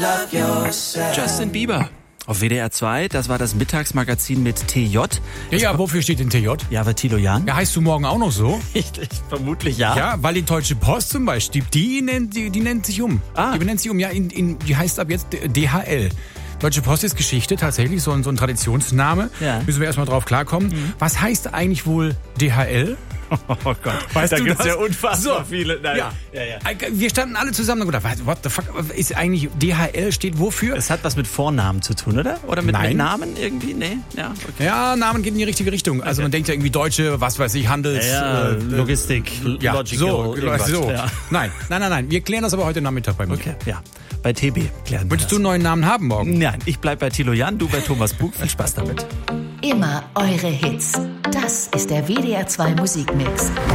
Justin Bieber. Auf WDR 2, das war das Mittagsmagazin mit TJ. Ja, wofür steht denn TJ? Ja, aber Thilo Jahn? Ja, heißt du morgen auch noch so? Vermutlich ja. Ja, weil die Deutsche Post zum Beispiel, die nennt sich um. Die benennt sich um, ja, die heißt ab jetzt DHL. Deutsche Post ist Geschichte, tatsächlich so ein Traditionsname. Ja. Müssen wir erstmal drauf klarkommen. Was heißt eigentlich wohl DHL? Oh Gott, weißt da du gibt's das? ja unfassbar So, viele. Nein. Ja. Ja. Wir standen alle zusammen und gedacht, what the fuck, ist eigentlich DHL steht wofür? Es hat was mit Vornamen zu tun, oder? Oder mit Namen irgendwie? Nee? Ja, okay. Ja, Namen geht in die richtige Richtung. Also man denkt ja irgendwie Deutsche, was weiß ich, Handels... Logistik, ja, Logical. so. Ja. Nein. Wir klären das aber heute Nachmittag bei mir. Okay, ja. Bei TB klären wir Würdest du einen neuen Namen haben morgen? Nein, ich bleib bei Thilo Jahn, du bei Thomas Bug. Viel Spaß damit. Immer eure Hits. Das ist der WDR 2 Musikmix.